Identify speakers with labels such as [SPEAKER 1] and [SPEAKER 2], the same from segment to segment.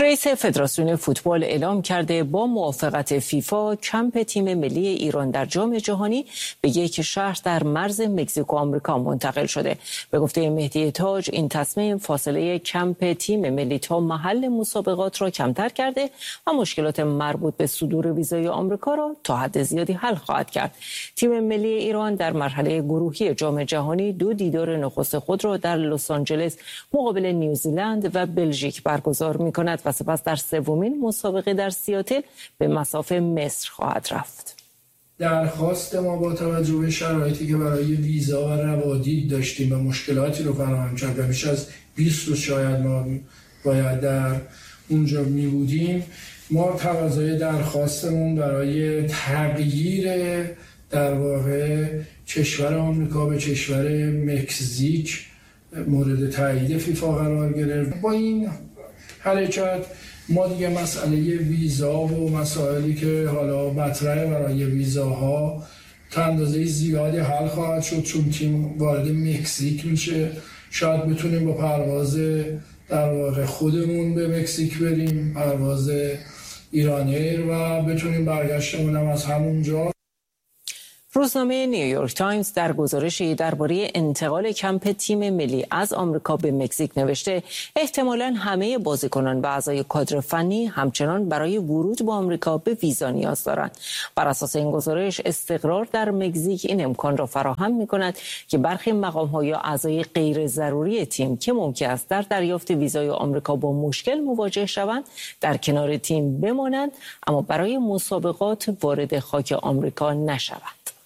[SPEAKER 1] رئیس فدراسیون فوتبال اعلام کرده با موافقت فیفا کمپ تیم ملی ایران در جام جهانی به یک شهر در مرز مکزیک و آمریکا منتقل شده. به گفته مهدی تاج این تصمیم فاصله کمپ تیم ملی تا محل مسابقات را کمتر کرده و مشکلات مربوط به صدور ویزای آمریکا را تا حد زیادی حل خواهد کرد. تیم ملی ایران در مرحله گروهی جام جهانی 2 دیدار نخست خود را در لس آنجلس مقابل نیوزیلند و بلژیک برگزار می‌کند و سپس در سومین مسابقه در سیاتل به مصاف مصر خواهد رفت.
[SPEAKER 2] درخواست ما با توجه به شرایطی که برای ویزا و روادید داشتیم و مشکلاتی رو فراهم کرد و بیش از 20 روز شاید ما باید در اونجا می بودیم، ما تقاضای درخواستمون برای تغییر در واقع کشور آمریکا به کشور مکزیک مورد تایید فیفا قرار گرفت. با این حرکت ما دیگه مسئله ویزا و مسائلی که حالا مطرحه برای ویزاها تا اندازه زیادی حل خواهد شد، چون تیم وارد مکزیک میشه. شاید بتونیم با پرواز در واقع خودمون به مکزیک بریم، پرواز ایرانیر، و بتونیم برگشتمون هم از همونجا.
[SPEAKER 1] روزنامه نیویورک تایمز در گزارشی درباره انتقال کمپ تیم ملی از آمریکا به مکزیک نوشته احتمالاً همه بازیکنان و اعضای کادر فنی همچنان برای ورود به آمریکا به ویزا نیاز دارند. بر اساس این گزارش استقرار در مکزیک این امکان را فراهم می‌کند که برخی مقام‌ها یا اعضای غیر ضروری تیم که ممکن است در دریافت ویزای آمریکا با مشکل مواجه شوند در کنار تیم بمانند اما برای مسابقات وارد خاک آمریکا نشوند.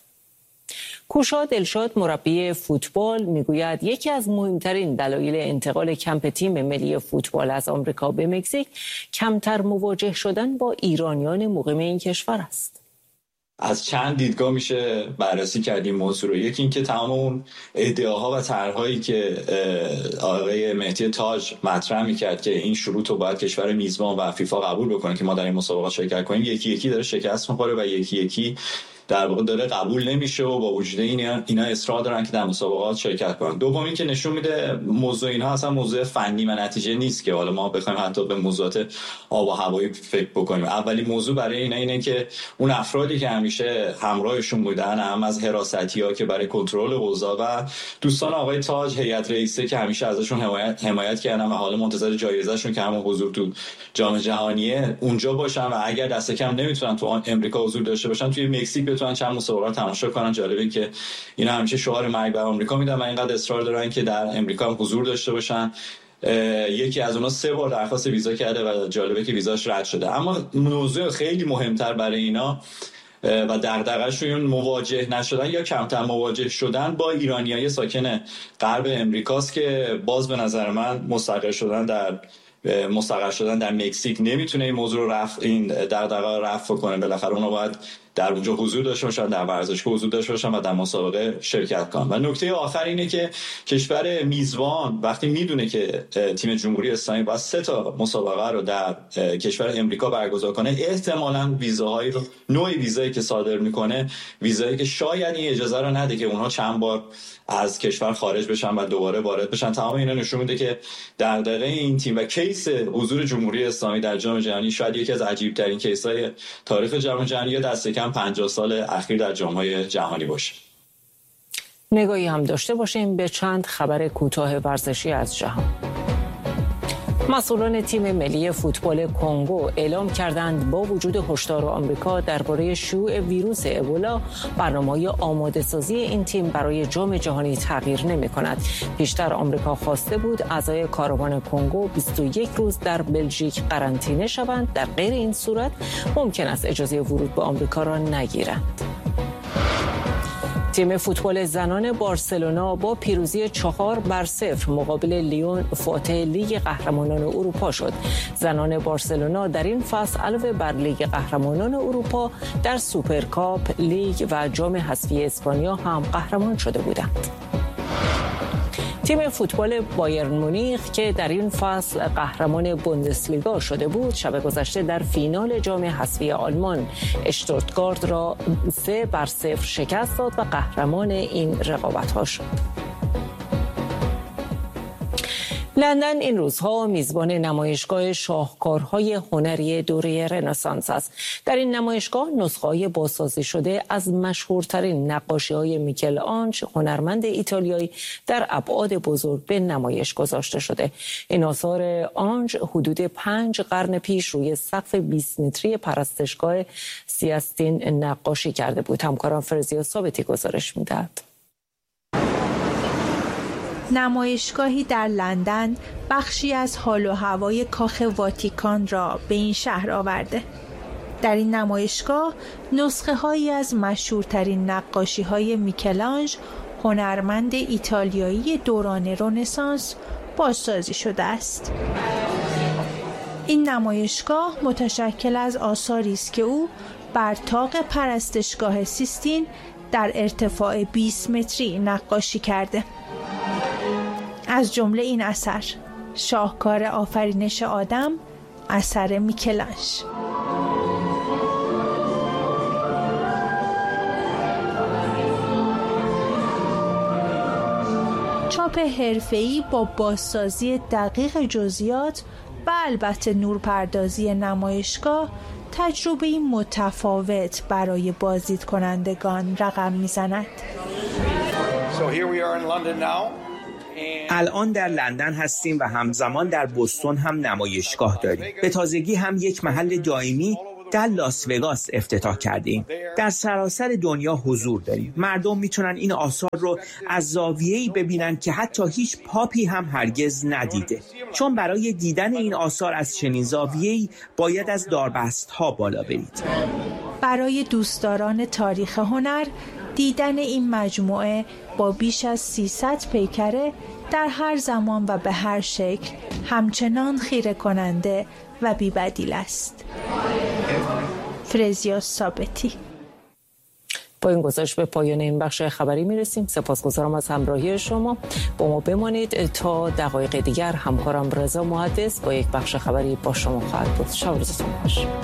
[SPEAKER 1] کوشا دلشاد مربی فوتبال میگوید یکی از مهمترین دلایل انتقال کمپ تیم ملی فوتبال از آمریکا به مکزیک کمتر مواجه شدن با ایرانیان مقیم این کشور است.
[SPEAKER 3] از چند دیدگاه میشه بررسی کردیم موضوع رو. یکی این که تمام اون ادعاها و طرحهایی که آقای مهدی تاج مطرح میکرد که این شروط رو باید کشور میزبان و فیفا قبول بکنه که ما در این مسابقات شرکت کنیم، یکی یکی داره شکست میخوره و یکی یکی در واقع داره قبول نمیشه و با وجود اینا اصرار دارن که در مسابقات شرکت کنن. دومی که نشون میده موضوع اینها اصلا موضوع فنی و نتیجه نیست که حالا ما بخوایم حتی به موضوعات آب و هوایی فکر بکنیم. اولی موضوع برای اینا اینه که اون افرادی که همیشه همراهشون بودن، هم از حراستی‌ها که برای کنترل اوضاع و دوستان آقای تاج هیئت رئیسه که همیشه ازشون حمایت کردن و حالا منتظر جایزه‌شون که همون حضور تو جام جهانیه اونجا باشن و اگر دست کم نمیتونن تو امریکا حضور داشته باشن توی مکزیک بتونن چند مسابقات تماشا کنن. جالبه که اینا همیشه شعار مرگ بر آمریکا میدن و اینقدر اصرار دارن که در امریکا هم حضور داشته باشن. یکی از اونها 3 بار درخواست ویزا کرده و جالبه که ویزاش رد شده. اما موضوع خیلی مهمتر برای اینا و دغدغه‌شون مواجه نشدن یا کمتر مواجه شدن با ایرانیای ساکن غرب امریکاست که باز به نظر من مستقر شدن در مکزیک نمیتونه این موضوع رو این دغدغه رو رفع کنه. بالاخره اونا باید در اونجا حضور داشته باشن، در ورزشگاه حضور داشته باشن و در مسابقه شرکت کنن. و نکته آخر اینه که کشور میزبان وقتی میدونه که تیم جمهوری اسلامی باید 3 تا مسابقه رو در کشور امریکا برگزار کنه، احتمالاً ویزاهایی رو نوع ویزایی که صادر میکنه ویزایی که شاید این اجازه رو نده که اونها چند بار از کشور خارج بشن و دوباره وارد بشن. تمام اینا نشون میده که دغدغه این تیم و کیس حضور جمهوری اسلامی در جام جهانی شاید یکی از عجیب ترین کیس‌های تاریخ جام جهانی یا دست کم 50 سال اخیر در جام‌های جهانی باشه.
[SPEAKER 1] نگاهی هم داشته باشیم به چند خبر کوتاه ورزشی از جهان. مسئولان تیم ملی فوتبال کنگو اعلام کردند با وجود هشدار آمریکا درباره شیوع ویروس ابولا، برنامه‌های آماده‌سازی این تیم برای جام جهانی تغییر نمی‌کند. پیشتر آمریکا خواسته بود اعضای کاروان کنگو 21 روز در بلژیک قرنطینه شوند. در غیر این صورت ممکن است اجازه ورود به آمریکا را نگیرند. تیم فوتبال زنان بارسلونا با پیروزی 4-0 مقابل لیون فاتح لیگ قهرمانان اروپا شد. زنان بارسلونا در این فصل علاوه بر لیگ قهرمانان اروپا در سوپرکاپ، لیگ و جام حذفی اسپانیا هم قهرمان شده بودند. تیم فوتبال بایرن مونیخ که در این فصل قهرمان بوندسلیگا شده بود، شب گذشته در فینال جام حذفی آلمان اشتوتگارت را 3-0 شکست داد و قهرمان این رقابت‌ها شد. لندن این روزها میزبان نمایشگاه شاهکارهای هنری دوره رنسانس است. در این نمایشگاه نسخه‌های بازسازی شده از مشهورترین نقاشی‌های میکل آنژ، هنرمند ایتالیایی، در ابعاد بزرگ به نمایش گذاشته شده. این آثار آنژ حدود 5 قرن پیش روی سقف 20 متری پرستشگاه سیستین نقاشی کرده بود. همکارم فرزیا ثابتی گزارش می‌دهد.
[SPEAKER 4] نمایشگاهی در لندن بخشی از حال و هوای کاخ واتیکان را به این شهر آورده. در این نمایشگاه نسخه هایی از مشهورترین نقاشی های میکل آنژ، هنرمند ایتالیایی دوران رنسانس، بازسازی شده است. این نمایشگاه متشکل از آثاری است که او بر طاق پرستشگاه سیستین در ارتفاع 20 متری نقاشی کرده. از جمله این اثر، شاهکار آفرینش آدم، اثر میکل آنژ. چاپ حرفه‌ای با بازسازی دقیق جزئیات و البته نورپردازی نمایشگاه تجربه متفاوت برای بازدید کنندگان رقم میزند.
[SPEAKER 5] الان در لندن هستیم و همزمان در بوستون هم نمایشگاه داریم. به تازگی هم یک محل دائمی در لاس وگاس افتتاح کردیم. در سراسر دنیا حضور داریم. مردم میتونن این آثار رو از زاویه‌ای ببینن که حتی هیچ پاپی هم هرگز ندیده. چون برای دیدن این آثار از چنین زاویه‌ای باید از داربست‌ها بالا برید.
[SPEAKER 4] برای دوستداران تاریخ هنر، دیدن این مجموعه با بیش از 300 پیکره در هر زمان و به هر شکل همچنان خیره کننده و بی‌بدیل است. فرزیا ثابتی.
[SPEAKER 1] با این گزارش به پایان این بخش خبری میرسیم. سپاسگزارم از همراهی شما. با ما بمانید تا دقایق دیگر. همکارم رضا محدث با یک بخش خبری با شما خواهد بود. شب روزتون خوش.